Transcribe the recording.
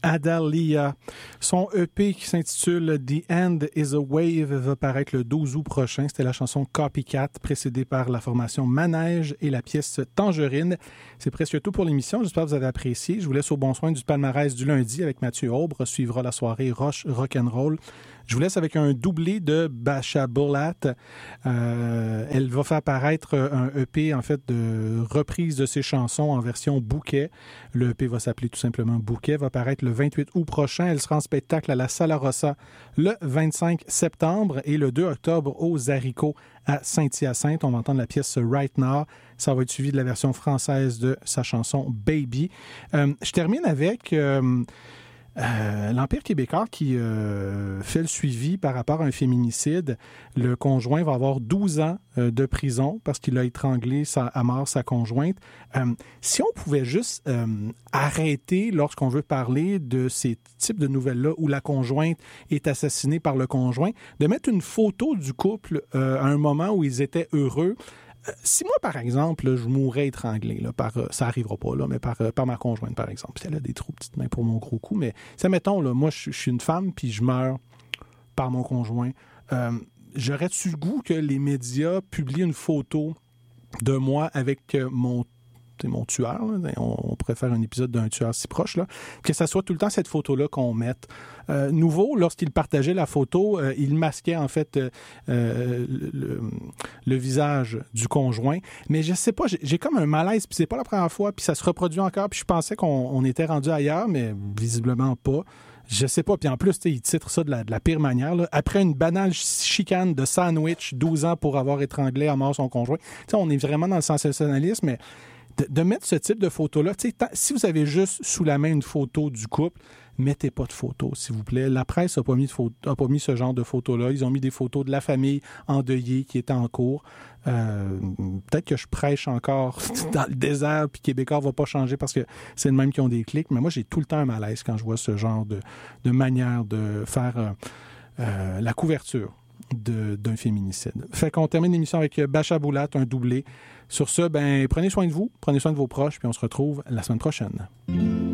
Adalia. Son EP qui s'intitule The End is a Wave va paraître le 12 août prochain. C'était la chanson Copycat, précédée par la formation Manège et la pièce Tangerine. C'est presque tout pour l'émission. J'espère que vous avez apprécié. Je vous laisse au bon soin du palmarès du lundi avec Mathieu Aubre. Suivra la soirée Roche Rock'n'Roll. Je vous laisse avec un doublé de Basha Bulat. Elle va faire paraître un EP, en fait, de reprise de ses chansons en version bouquet. Le EP va s'appeler tout simplement Bouquet. Va paraître le 28 août prochain. Elle sera en spectacle à la Sala Rossa le 25 septembre et le 2 octobre aux Haricots à Saint-Hyacinthe. On va entendre la pièce Right Now. Ça va être suivi de la version française de sa chanson Baby. Je termine avec... l'Empire québécois qui fait le suivi par rapport à un féminicide. Le conjoint va avoir 12 ans de prison parce qu'il a étranglé à mort sa conjointe. Si on pouvait juste arrêter, lorsqu'on veut parler de ces types de nouvelles-là où la conjointe est assassinée par le conjoint, de mettre une photo du couple à un moment où ils étaient heureux. Si moi, par exemple, là, je mourrais étranglé, là, ça n'arrivera pas, là, mais par ma conjointe, par exemple. Si elle a des trop petites mains pour mon gros cou, mais ça, mettons, là, moi, je suis une femme, puis je meurs par mon conjoint. J'aurais-tu le goût que les médias publient une photo de moi avec mon tueur, là. On pourrait faire un épisode d'un tueur si proche, là. Que ça soit tout le temps cette photo-là qu'on mette. Nouveau, lorsqu'il partageait la photo, il masquait en fait le visage du conjoint. Mais je sais pas, j'ai comme un malaise, puis c'est pas la première fois, puis ça se reproduit encore, puis je pensais qu'on était rendu ailleurs, mais visiblement pas. Je sais pas. Puis en plus, il titre ça de la pire manière, là. Après une banale chicane de sandwich, 12 ans pour avoir étranglé à mort son conjoint. T'sais, on est vraiment dans le sensationnalisme, mais de mettre ce type de photo-là, si vous avez juste sous la main une photo du couple, mettez pas de photo, s'il vous plaît. La presse n'a pas mis ce genre de photos-là. Ils ont mis des photos de la famille endeuillée qui était en cours. Peut-être que je prêche encore dans le désert, puis Québécois va pas changer parce que c'est le même qui ont des clics, mais moi, j'ai tout le temps un malaise quand je vois ce genre de manière de faire la couverture d'un féminicide. Fait qu'on termine l'émission avec Basha Bulat, un doublé. Sur ce, prenez soin de vous, prenez soin de vos proches, puis on se retrouve la semaine prochaine.